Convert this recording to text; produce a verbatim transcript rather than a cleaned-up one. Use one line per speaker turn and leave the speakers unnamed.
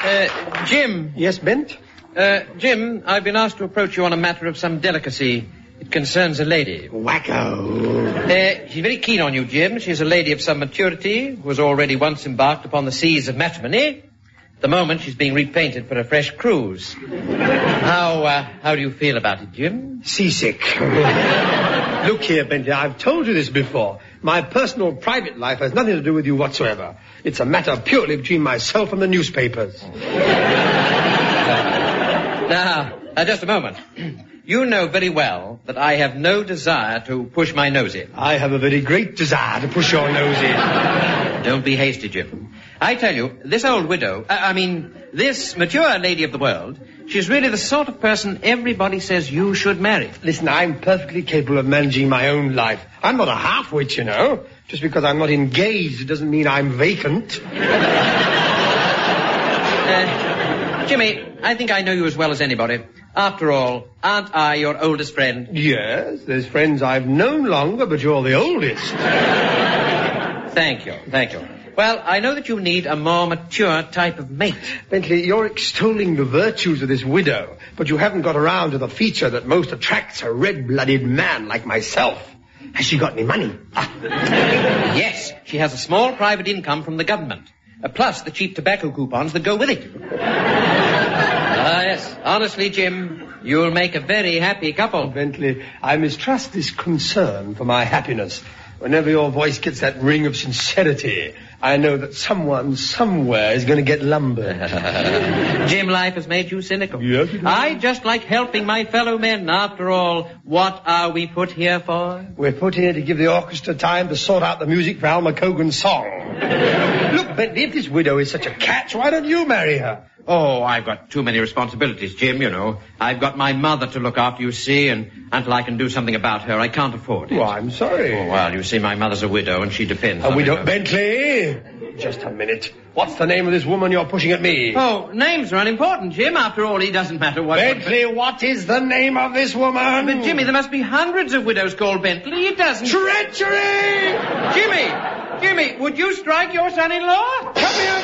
Uh, Jim.
Yes, Bent?
Uh, Jim, I've been asked to approach you on a matter of some delicacy. It concerns a lady.
Wacko.
Uh, she's very keen on you, Jim. She's a lady of some maturity who has already once embarked upon the seas of matrimony. At the moment, she's being repainted for a fresh cruise. How, uh, how do you feel about it, Jim?
Seasick. Look here, Bentley, I've told you this before. My personal private life has nothing to do with you whatsoever. It's a matter purely between myself and the newspapers.
Now, uh, just a moment. You know very well that I have no desire to push my nose in.
I have a very great desire to push your nose in.
Don't be hasty, Jim. I tell you, this old widow, uh, I mean, this mature lady of the world, she's really the sort of person everybody says you should marry.
Listen, I'm perfectly capable of managing my own life. I'm not a half-wit, you know. Just because I'm not engaged, it doesn't mean I'm vacant.
uh, Jimmy, I think I know you as well as anybody. After all, aren't I your oldest friend?
Yes, there's friends I've known longer, but you're the oldest.
Thank you, thank you. Well, I know that you need a more mature type of mate.
Bentley, you're extolling the virtues of this widow, but you haven't got around to the feature that most attracts a red-blooded man like myself. Has she got any money?
Yes, she has a small private income from the government, uh, plus the cheap tobacco coupons that go with it. Ah, yes. Honestly, Jim, you'll make a very happy couple.
Oh, Bentley, I mistrust this concern for my happiness. Whenever your voice gets that ring of sincerity, I know that someone somewhere is going to get lumbered.
Jim, life has made you cynical.
Yes, it has.
I just like helping my fellow men. After all, what are we put here for?
We're put here to give the orchestra time to sort out the music for Alma Cogan's song. Look, Bentley, if this widow is such a catch, why don't you marry her?
Oh, I've got too many responsibilities, Jim, you know. I've got my mother to look after, you see, and until I can do something about her, I can't afford it.
Oh, I'm sorry.
Oh, well, you see, my mother's a widow, and she depends
A
on
widow,
her.
Bentley? Just a minute. What's the name of this woman you're pushing at me?
Oh, names are unimportant, Jim. After all, it doesn't matter what...
Bentley, what is the name of this woman?
But, Jimmy, there must be hundreds of widows called Bentley. It doesn't...
Treachery!
Jimmy! Jimmy, would you strike your son-in-law?
Come here!